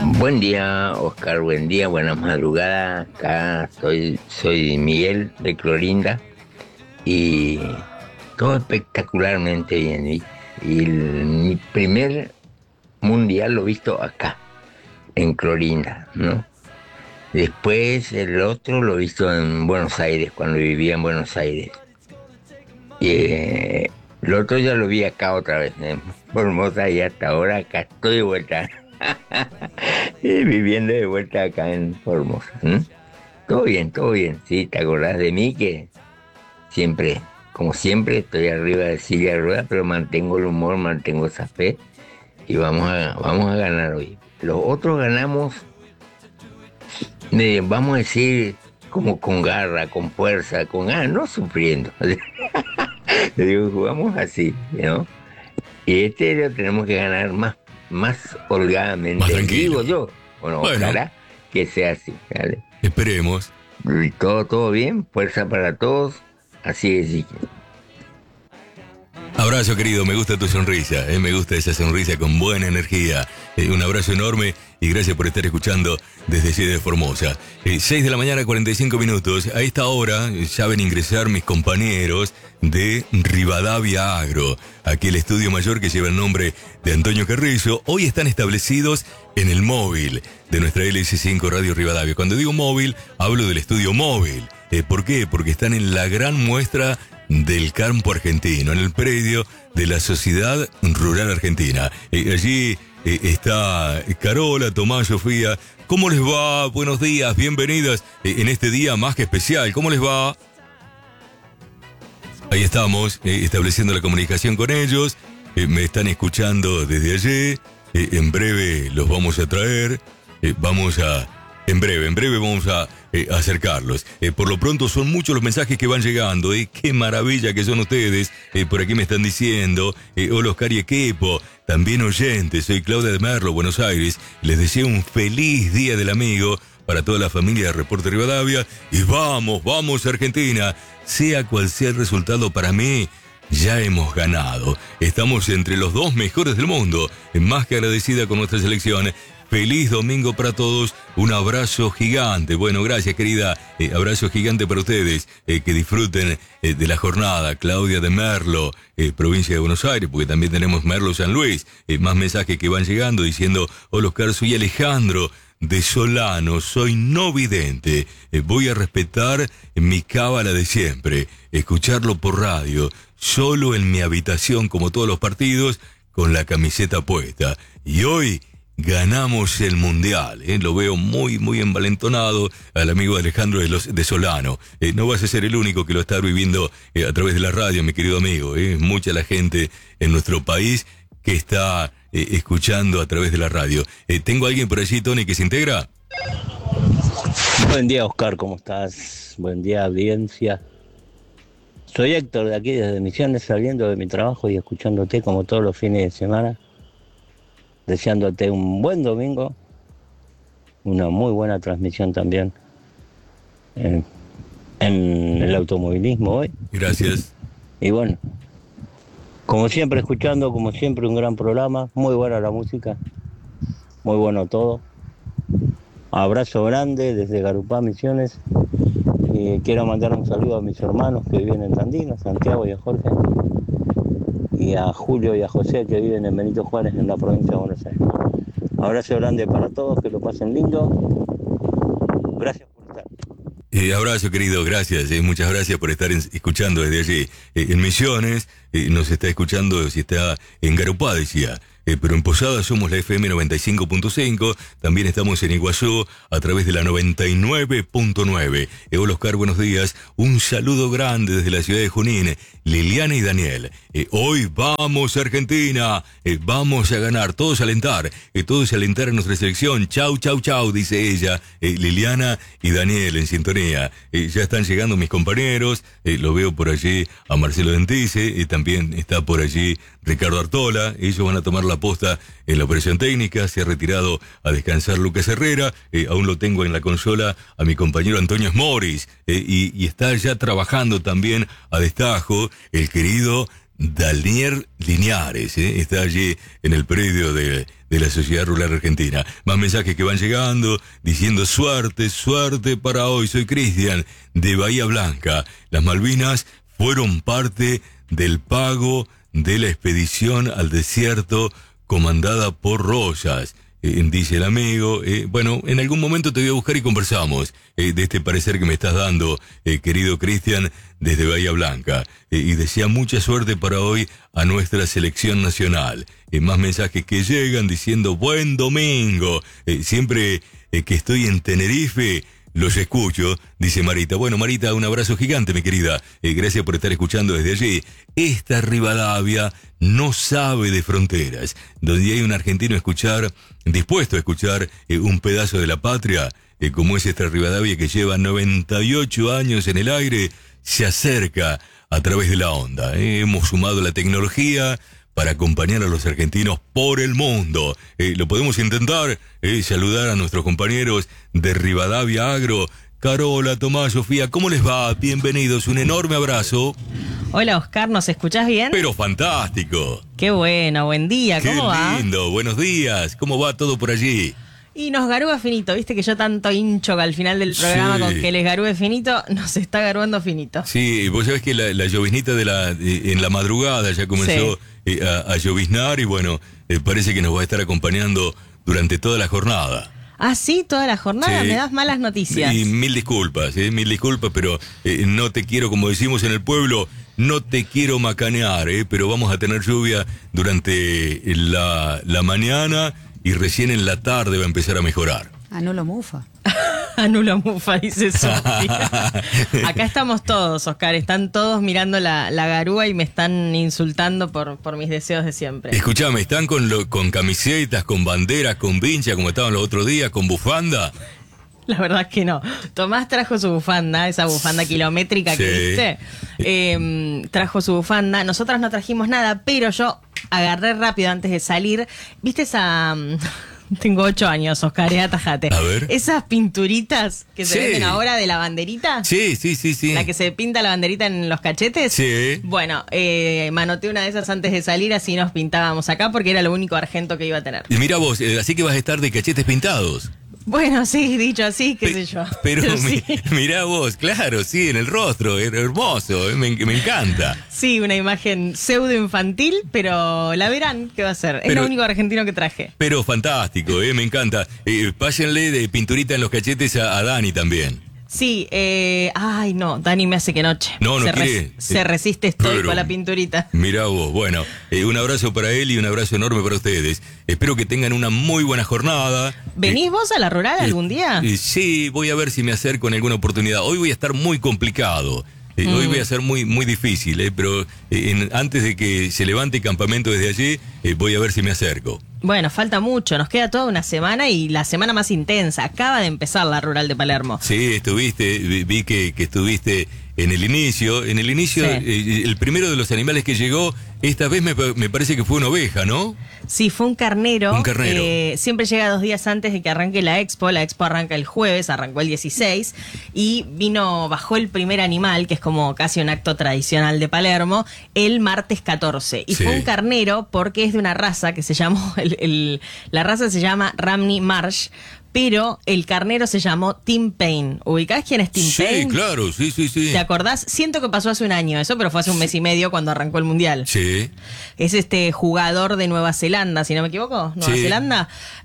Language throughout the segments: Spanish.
Buen día, Oscar, buen día, buenas madrugadas. Acá soy Miguel de Clorinda y todo espectacularmente bien. Mi primer mundial lo he visto acá, en Clorinda, ¿no? Después el otro lo he visto en Buenos Aires, cuando vivía en Buenos Aires. Y el otro ya lo vi acá otra vez, en Formosa, y hasta ahora acá estoy de vuelta. Y viviendo de vuelta acá en Formosa. Todo bien, todo bien. Sí, ¿te acordás de mí? Que siempre, como siempre, estoy arriba de silla de ruedas, pero mantengo el humor, mantengo esa fe y vamos a ganar hoy. Los otros ganamos, vamos a decir, como con garra, con fuerza, no sufriendo. Le digo, jugamos así, ¿no? Y este lo tenemos que ganar más holgadamente, Más tranquilo. digo yo. Bueno, ojalá que sea así, ¿vale? Esperemos. Y todo bien, fuerza para todos, así es. Abrazo, querido, me gusta tu sonrisa, me gusta esa sonrisa con buena energía. Un abrazo enorme y gracias por estar escuchando desde allí de Formosa. 6 de la mañana, 45 minutos. A esta hora saben ingresar mis compañeros de Rivadavia Agro, aquí el estudio mayor que lleva el nombre de Antonio Carrizo. Hoy están establecidos en el móvil de nuestra LS5 Radio Rivadavia. Cuando digo móvil, hablo del estudio móvil. ¿Por qué? Porque están en la gran muestra del campo argentino, en el predio de la Sociedad Rural Argentina. Allí está Carola, Tomás, Sofía. ¿Cómo les va? Buenos días, bienvenidas en este día más que especial. ¿Cómo les va? Ahí estamos, estableciendo la comunicación con ellos. Me están escuchando desde allí. En breve los vamos a traer. En breve vamos a acercarlos. Por lo pronto son muchos los mensajes que van llegando. Qué maravilla que son ustedes. Por aquí me están diciendo, hola Oscar y equipo, también oyentes, soy Claudia de Merlo, Buenos Aires. Les deseo un feliz Día del Amigo para toda la familia de Reporte Rivadavia. Y vamos Argentina. Sea cual sea el resultado para mí, ya hemos ganado. Estamos entre los 2 mejores del mundo. Más que agradecida con nuestra selección. Feliz domingo para todos, un abrazo gigante. Bueno, gracias querida, abrazo gigante para ustedes, que disfruten de la jornada. Claudia de Merlo, provincia de Buenos Aires, porque también tenemos Merlo San Luis. Más mensajes que van llegando diciendo, hola Oscar, soy Alejandro de Solano, soy no vidente, voy a respetar mi cábala de siempre, escucharlo por radio, solo en mi habitación como todos los partidos, con la camiseta puesta. Y hoy ganamos el mundial, lo veo muy envalentonado al amigo Alejandro de Solano. No vas a ser el único que lo está viviendo a través de la radio, mi querido amigo. Mucha la gente en nuestro país que está escuchando a través de la radio. ¿Tengo a alguien por allí, Tony, que se integra? Buen día, Oscar, ¿cómo estás? Buen día, audiencia. Soy Héctor, de aquí desde Misiones, saliendo de mi trabajo y escuchándote como todos los fines de semana. Deseándote un buen domingo, una muy buena transmisión también en el automovilismo hoy. Gracias. Y bueno, como siempre escuchando, como siempre un gran programa, muy buena la música, muy bueno todo. Abrazo grande desde Garupá, Misiones, y quiero mandar un saludo a mis hermanos que viven en Tandil, a Santiago y a Jorge, y a Julio y a José que viven en Benito Juárez, en la provincia de Buenos Aires. Abrazo grande para todos, que lo pasen lindo. Gracias por estar. Abrazo querido, gracias, muchas gracias por estar escuchando desde allí. En Misiones nos está escuchando, si está en Garupá, decía. Pero en Posada somos la FM 95.5, también estamos en Iguazú a través de la 99.9. Hola Oscar, buenos días, un saludo grande desde la ciudad de Junín, Liliana y Daniel. Hoy vamos Argentina, vamos a ganar, todos a alentar a nuestra selección. Chau, dice ella, Liliana y Daniel en sintonía. Ya están llegando mis compañeros, lo veo por allí a Marcelo Dentice, también está por allí Ricardo Artola. Ellos van a tomar la posta en la operación técnica. Se ha retirado a descansar Lucas Herrera, aún lo tengo en la consola a mi compañero Antonio Moris, y está ya trabajando también a destajo el querido Daniel Liniares, está allí en el predio de de la sociedad rural argentina. Más mensajes que van llegando diciendo suerte, suerte para hoy. Soy Cristian de Bahía Blanca. Las Malvinas fueron parte del pago de la expedición al desierto comandada por Rosas. Dice el amigo, bueno, en algún momento te voy a buscar y conversamos de este parecer que me estás dando, querido Cristian, desde Bahía Blanca. Y desea mucha suerte para hoy a nuestra selección nacional. Más mensajes que llegan diciendo buen domingo. Siempre que estoy en Tenerife, los escucho, dice Marita. Bueno, Marita, un abrazo gigante, mi querida. Gracias por estar escuchando desde allí. Esta Rivadavia no sabe de fronteras. Donde hay un argentino dispuesto a escuchar un pedazo de la patria, como es esta Rivadavia que lleva 98 años en el aire, se acerca a través de la onda. Hemos sumado la tecnología para acompañar a los argentinos por el mundo. Lo podemos intentar, saludar a nuestros compañeros de Rivadavia Agro. Carola, Tomás, Sofía, ¿cómo les va? Bienvenidos, un enorme abrazo. Hola Oscar, ¿nos escuchás bien? Pero fantástico. Qué bueno, buen día, ¿cómo va? Qué lindo, buenos días, ¿cómo va todo por allí? Y nos garúa finito, viste que yo tanto hincho que al final del programa con que les garúe finito, nos está garuando finito. Sí, vos sabés que la lloviznita en la madrugada ya comenzó a lloviznar y bueno, parece que nos va a estar acompañando durante toda la jornada. Ah, sí, toda la jornada, sí. Me das malas noticias. Y mil disculpas, pero no te quiero, como decimos en el pueblo, no te quiero macanear, pero vamos a tener lluvia durante la mañana y recién en la tarde va a empezar a mejorar. Anulo mufa. Anulo mufa, dice Sofía. Acá estamos todos, Oscar, están todos mirando la garúa y me están insultando por mis deseos de siempre. Escuchame, ¿están con camisetas, con banderas, con vincha, como estaban los otros días, con bufanda? La verdad es que no. Tomás trajo su bufanda, esa bufanda kilométrica que viste. Trajo su bufanda. Nosotros no trajimos nada, pero yo agarré rápido antes de salir. ¿Viste esa...? Tengo 8 años, Oscar, atajate. A ver. Esas pinturitas que se venden ahora de la banderita. Sí. La que se pinta la banderita en los cachetes. Sí. Bueno, manoteé una de esas antes de salir, así nos pintábamos acá porque era lo único argento que iba a tener. Y mira vos, así que vas a estar de cachetes pintados. Bueno, sí, dicho así, qué sé yo. Pero sí. Mirá vos, claro, sí, en el rostro, hermoso, me encanta. Sí, una imagen pseudo infantil, pero la verán, ¿qué va a ser? Es lo único argentino que traje. Pero fantástico, me encanta. Pásenle de pinturita en los cachetes a Dani también. Sí, ay no, Dani me hace que noche. No quiere. Se resiste estoy con la pinturita. Mirá vos, bueno, un abrazo para él y un abrazo enorme para ustedes. Espero que tengan una muy buena jornada. ¿Venís vos a la rural algún día? Sí, voy a ver si me acerco en alguna oportunidad. Hoy voy a estar muy complicado. Hoy voy a ser muy, muy difícil, pero antes de que se levante campamento desde allí, voy a ver si me acerco. Bueno, falta mucho, nos queda toda una semana y la semana más intensa. Acaba de empezar la rural de Palermo. Sí, vi que estuviste en el inicio. Sí. El primero de los animales que llegó, esta vez me parece que fue una oveja, ¿no? Sí, fue un carnero. Un carnero. Siempre llega 2 días antes de que arranque la expo arranca el jueves, arrancó el 16, y bajó el primer animal, que es como casi un acto tradicional de Palermo, el martes 14. Y fue un carnero porque es de una raza que se llamó, la raza se llama Ramney Marsh, pero el carnero se llamó Tim Payne. ¿Ubicás quién es Tim Payne? Sí, claro, sí. ¿Te acordás? Siento que pasó hace un año eso, pero fue hace un mes y medio cuando arrancó el Mundial. Sí. Es este jugador de Nueva Zelanda, si no me equivoco, Nueva Zelanda,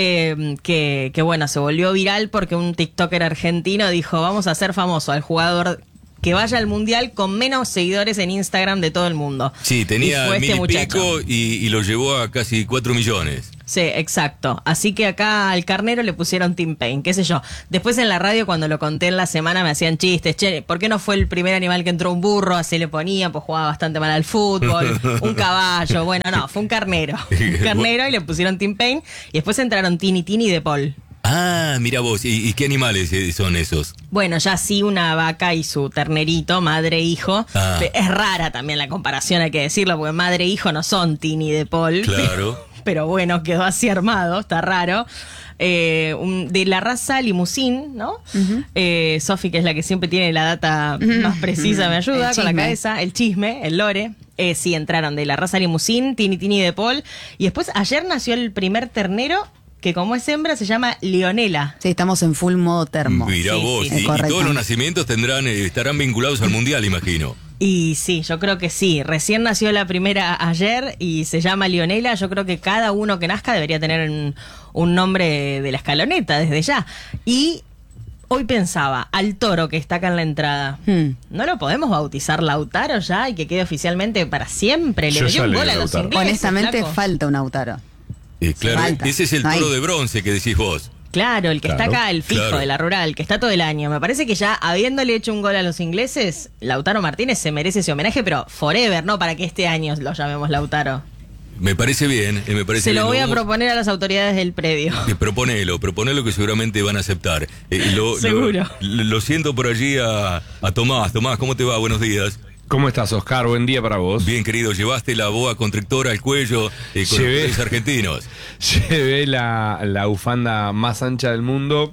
que bueno, se volvió viral porque un tiktoker argentino dijo, vamos a hacer famoso al jugador que vaya al Mundial con menos seguidores en Instagram de todo el mundo. Sí, tenía 1000 y muchacho. pico y lo llevó a casi 4 millones. Sí, exacto. Así que acá al carnero le pusieron Tim Payne, qué sé yo. Después en la radio cuando lo conté en la semana me hacían chistes. Che, ¿por qué no fue el primer animal que entró un burro? Así le ponía, pues jugaba bastante mal al fútbol. Un caballo, bueno, no, fue un carnero. Un carnero y le pusieron Tim Payne. Y después entraron Tini y De Paul. Ah, mira vos, ¿y qué animales son esos? Bueno, ya sí, una vaca y su ternerito, madre e hijo. Ah. Es rara también la comparación, hay que decirlo, porque madre e hijo no son Tini y De Paul. Claro. Pero bueno, quedó así armado, está raro. De la raza Limousin, ¿no? Sofi, que es la que siempre tiene la data más precisa, me ayuda con la cabeza. El chisme, el lore. Sí, entraron de la raza Limusín, Tini Tini de Paul. Y después ayer nació el primer ternero, que como es hembra se llama Leonela. Sí, estamos en full modo termo. Mirá Sí, vos, sí, y, sí. y todos los nacimientos estarán vinculados al Mundial, imagino. Y sí, yo creo que sí. Recién nació la primera ayer y se llama Leonela. Yo creo que cada uno que nazca debería tener un nombre de la escaloneta desde ya. Y hoy pensaba, al toro que está acá en la entrada, ¿no lo podemos bautizar Lautaro ya y que quede oficialmente para siempre? Le Yo metió ya un le gol di a los Lautaro. ingleses, Honestamente, flaco. falta un Lautaro. Claro, Falta. ese es el No hay. toro de bronce que decís vos. Claro, el que está Claro, acá, el fijo claro. de la rural, que está todo el año. Me parece que ya habiéndole hecho un gol a los ingleses, Lautaro Martínez se merece ese homenaje, pero forever, ¿no? Para que este año lo llamemos Lautaro. Me parece bien, me parece Se bien. lo voy a Vamos- proponer a las autoridades del predio. Proponelo que seguramente van a aceptar. Seguro. Lo siento por allí a Tomás. Tomás, ¿cómo te va? Buenos días. ¿Cómo estás, Oscar? Buen día para vos. Bien, querido, llevaste la boa constrictora al cuello con los Llevé. colores argentinos. Llevé la bufanda más ancha del mundo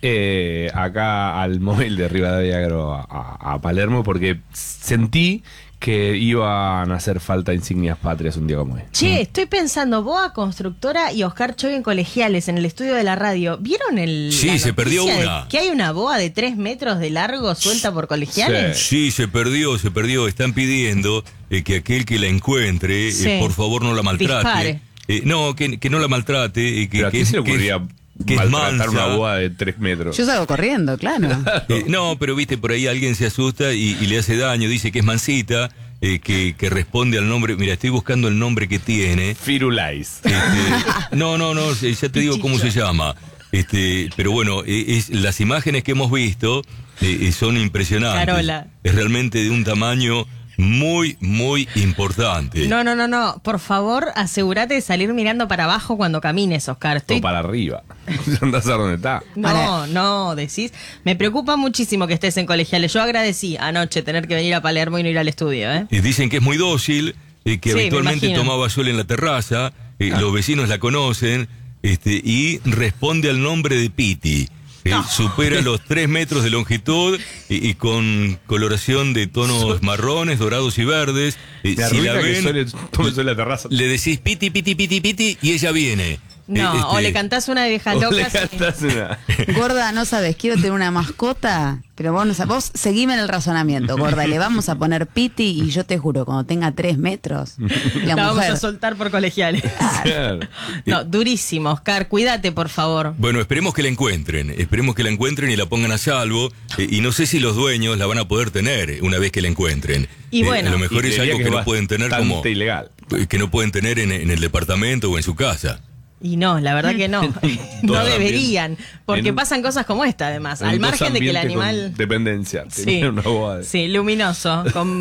acá al móvil de Rivadavia Agro a Palermo porque sentí que iban a hacer falta insignias patrias un día como hoy. Che, estoy pensando, Boa Constructora y Oscar Choy en colegiales en el estudio de la radio. ¿Vieron el Sí, la se perdió noticia de una. que hay una boa de 3 metros de largo suelta por colegiales? Sí, se perdió. Están pidiendo que aquel que la encuentre, Sí. por favor, no la maltrate. Dispare. No, que no la maltrate. Pero a quién se le ocurría que es maltratar mansa. una boa de 3 metros. Yo salgo corriendo, claro. No, pero viste, por ahí alguien se asusta y le hace daño, dice que es mansita, que responde al nombre. Mira, estoy buscando el nombre que tiene. Firulais. No, ya te digo cómo se llama. Pero bueno, las imágenes que hemos visto son impresionantes. Carola. Es realmente de un tamaño muy, muy importante. No. Por favor, asegúrate de salir mirando para abajo cuando camines, Oscar. O para arriba. Andás a ver dónde está. No, decís. Me preocupa muchísimo que estés en colegiales. Yo agradecí anoche tener que venir a Palermo y no ir al estudio, ¿eh? Dicen que es muy dócil, que Sí, me habitualmente imagino. tomaba sol en la terraza, los vecinos la conocen, y responde al nombre de Piti. Supera los 3 metros de longitud y con coloración de tonos marrones, dorados y verdes. Me Si la arruina que ven, tome sol en la terraza. le decís Piti, Piti, Piti, Piti y ella viene. No, o le cantás una de viejas O le locas. cantás una. Gorda, no sabes, quiero tener una mascota, pero vos seguime en el razonamiento, gorda. Le vamos a poner Piti y yo te juro, cuando tenga 3 metros, la La vamos a mujer. soltar por colegiales. Claro. No, durísimo, Oscar. Cuídate, por favor. Bueno, esperemos que la encuentren y la pongan a salvo. Y no sé si los dueños la van a poder tener una vez que la encuentren. Y bueno. A lo mejor Y es diría algo que no pueden tener como ilegal. que no pueden tener en el departamento o en su casa. Y no, la verdad que no. No Todo deberían. Porque en un- pasan cosas como esta, además. En Al dos margen de que el ambientes con animal. dependencia. Sí, Tener una boa de... sí, luminoso.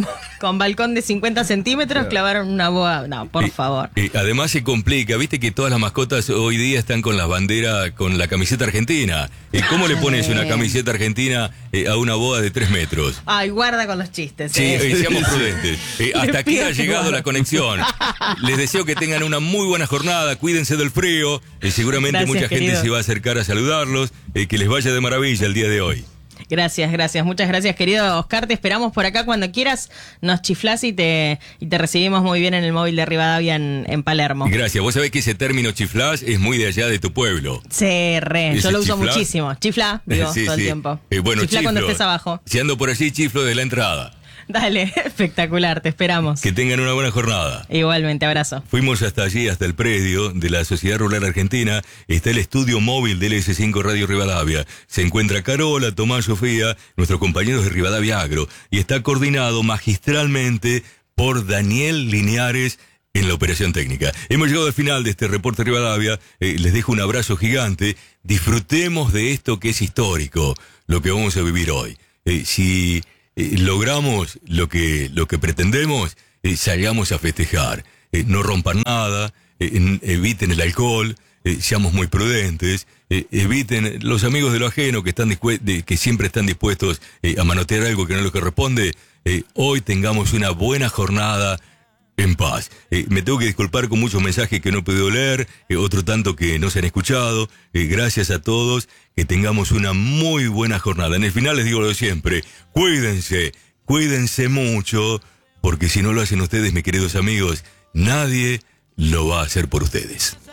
Con balcón de 50 centímetros clavaron una boa. No, por favor. Además se complica, viste que todas las mascotas hoy día están con las banderas, con la camiseta argentina. ¿Cómo le pones una camiseta argentina a una boa de 3 metros? Ay, guarda con los chistes. Sí, seamos prudentes. Hasta aquí pido ha que llegado guarden. la conexión. Les deseo que tengan una muy buena jornada, cuídense del frío. Seguramente Gracias, mucha gente querido. se va a acercar a saludarlos. Que les vaya de maravilla el día de hoy. Gracias. Muchas gracias, querido Oscar. Te esperamos por acá cuando quieras. Nos chiflás y te recibimos muy bien en el móvil de Rivadavia en Palermo. Gracias. Vos sabés que ese término chiflás es muy de allá de tu pueblo. Sí, re. Yo ¿Ese lo uso chiflá? muchísimo. Chifla, digo, Sí, todo el sí. tiempo. Bueno, Chifla cuando chiflo. estés abajo. Si ando por allí, chiflo de la entrada. Dale, espectacular. Te esperamos. Que tengan una buena jornada. Igualmente, abrazo. Fuimos hasta allí, hasta el predio de la Sociedad Rural Argentina. Está el estudio móvil del S5 Radio Rivadavia. Se encuentra Carola, Tomás, Sofía, nuestros compañeros de Rivadavia Agro. Y está coordinado magistralmente por Daniel Liniares en la operación técnica. Hemos llegado al final de este reporte Rivadavia. Les dejo un abrazo gigante. Disfrutemos de esto que es histórico, lo que vamos a vivir hoy. Si logramos lo que pretendemos, salgamos a festejar. No rompan nada, eviten el alcohol, seamos muy prudentes, eviten los amigos de lo ajeno que siempre están dispuestos a manotear algo que no les corresponde. Hoy tengamos una buena jornada en paz. Me tengo que disculpar con muchos mensajes que no he podido leer, otro tanto que no se han escuchado. Gracias a todos, que tengamos una muy buena jornada. En el final les digo lo de siempre, cuídense mucho, porque si no lo hacen ustedes, mis queridos amigos, nadie lo va a hacer por ustedes.